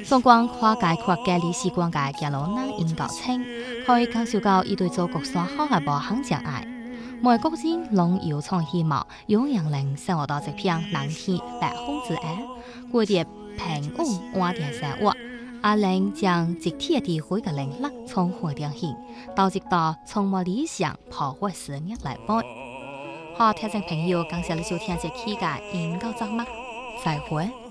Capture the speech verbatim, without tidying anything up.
双光跨界跨界里时光界行路难因搞清，可以感受到伊对祖国山好嘅无肯障碍。每个人拢有创希望，有让人生活到一片蓝天白云之下，过着平稳安定生活。阿玲将集体的智慧嘅能力从火点起，到一道充满理想、破坏事业来办。好，听众朋友，感谢你收听这期嘅研究节目，再会。